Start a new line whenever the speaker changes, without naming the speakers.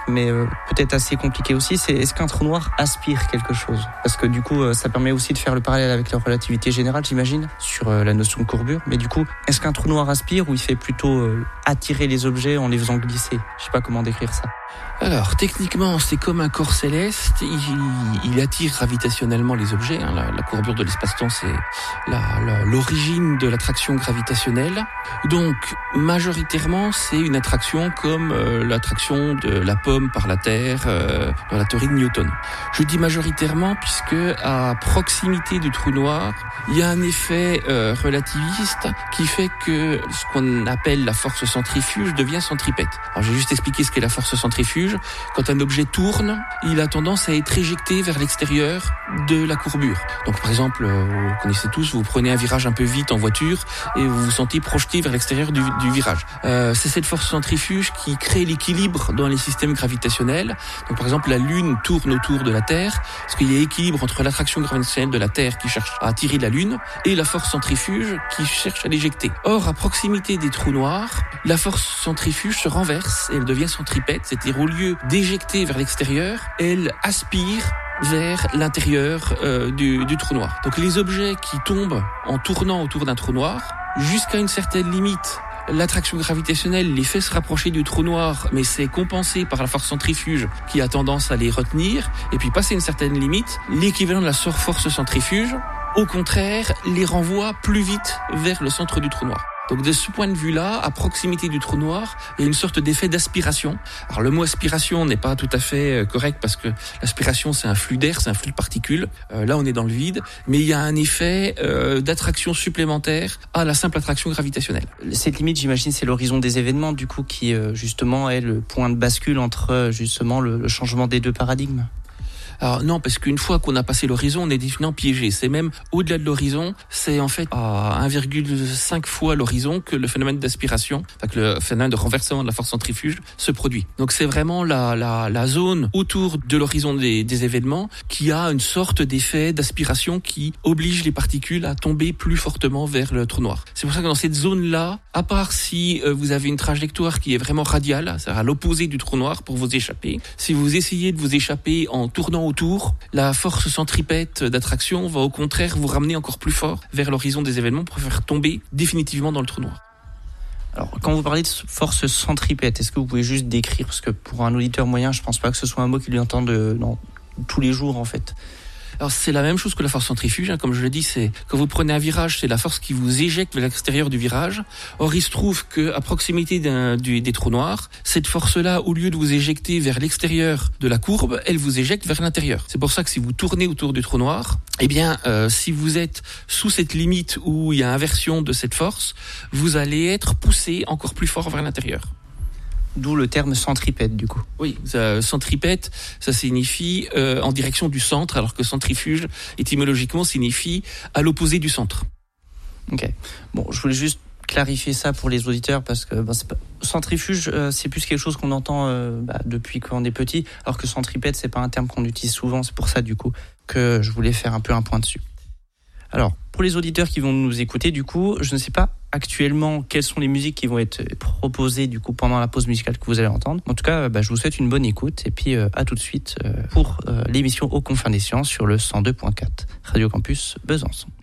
mais peut-être assez compliqué aussi, c'est est-ce qu'un trou noir aspire quelque chose ? Parce que du coup, ça permet aussi de faire le parallèle avec la relativité générale, j'imagine, sur la notion de courbure. Mais du coup, est-ce qu'un trou noir aspire ou il fait plutôt attirer les objets en les faisant glisser ? Je sais pas comment décrire ça.
Alors, techniquement, c'est comme un corps céleste. Il attire gravitationnellement les objets. La courbure de l'espace-temps, c'est l'origine de l'attraction gravitationnelle. Donc, majoritairement, c'est une attraction comme l'attraction de la pomme par la Terre dans la théorie de Newton. Je dis majoritairement puisque à proximité du trou noir, il y a un effet relativiste qui fait que ce qu'on appelle la force centrifuge devient centripète. Alors, je vais juste expliquer ce qu'est la force centrifuge. Quand un objet tourne, il a tendance à être éjecté vers l'extérieur de la courbure. Donc par exemple, vous connaissez tous, vous prenez un virage un peu vite en voiture et vous vous sentez projeté vers l'extérieur du virage. C'est cette force centrifuge qui crée l'équilibre dans les systèmes gravitationnels. Donc par exemple, la Lune tourne autour de la Terre parce qu'il y a équilibre entre l'attraction gravitationnelle de la Terre qui cherche à attirer la Lune et la force centrifuge qui cherche à l'éjecter. Or, à proximité des trous noirs, la force centrifuge se renverse et elle devient centripète, c'est-à-dire au lieu d'éjecter vers l'extérieur, elle aspire vers l'intérieur du trou noir. Donc les objets qui tombent en tournant autour d'un trou noir, jusqu'à une certaine limite, l'attraction gravitationnelle les fait se rapprocher du trou noir, mais c'est compensé par la force centrifuge qui a tendance à les retenir. Et puis passer une certaine limite, l'équivalent de la force centrifuge, au contraire, les renvoie plus vite vers le centre du trou noir. Donc de ce point de vue-là, à proximité du trou noir, il y a une sorte d'effet d'aspiration. Alors le mot aspiration n'est pas tout à fait correct parce que l'aspiration c'est un flux d'air, c'est un flux de particules. Là on est dans le vide, mais il y a un effet d'attraction supplémentaire à la simple attraction gravitationnelle.
Cette limite, j'imagine, c'est l'horizon des événements du coup qui justement est le point de bascule entre justement le changement des deux paradigmes.
Alors non, parce qu'une fois qu'on a passé l'horizon, on est définitivement piégé. C'est même au-delà de l'horizon, c'est en fait à 1,5 fois l'horizon que le phénomène d'aspiration, enfin que le phénomène de renversement de la force centrifuge se produit. Donc c'est vraiment la zone autour de l'horizon des événements qui a une sorte d'effet d'aspiration qui oblige les particules à tomber plus fortement vers le trou noir. C'est pour ça que dans cette zone-là, à part si vous avez une trajectoire qui est vraiment radiale, c'est-à-dire à l'opposé du trou noir pour vous échapper, si vous essayez de vous échapper en tournant autour, la force centripète d'attraction va au contraire vous ramener encore plus fort vers l'horizon des événements pour faire tomber définitivement dans le trou noir.
Alors, quand vous parlez de force centripète, est-ce que vous pouvez juste décrire, parce que pour un auditeur moyen, je pense pas que ce soit un mot qu'il entend dans tous les jours en fait.
Alors c'est la même chose que la force centrifuge, comme je l'ai dit, c'est quand vous prenez un virage, c'est la force qui vous éjecte vers l'extérieur du virage. Or il se trouve qu'à proximité des trous noirs, cette force-là, au lieu de vous éjecter vers l'extérieur de la courbe, elle vous éjecte vers l'intérieur. C'est pour ça que si vous tournez autour du trou noir, si vous êtes sous cette limite où il y a inversion de cette force, vous allez être poussé encore plus fort vers l'intérieur.
D'où le terme centripète, du coup.
Oui, centripète, ça signifie en direction du centre, alors que centrifuge, étymologiquement, signifie à l'opposé du centre.
Ok. Bon, je voulais juste clarifier ça pour les auditeurs, parce que centrifuge, c'est plus quelque chose qu'on entend depuis qu'on est petit, alors que centripète, c'est pas un terme qu'on utilise souvent. C'est pour ça, du coup, que je voulais faire un peu un point dessus. Alors, pour les auditeurs qui vont nous écouter, du coup, je ne sais pas actuellement quelles sont les musiques qui vont être proposées du coup pendant la pause musicale que vous allez entendre. En tout cas, je vous souhaite une bonne écoute et puis à tout de suite pour l'émission Aux Confins des Sciences sur le 102.4 Radio Campus Besançon.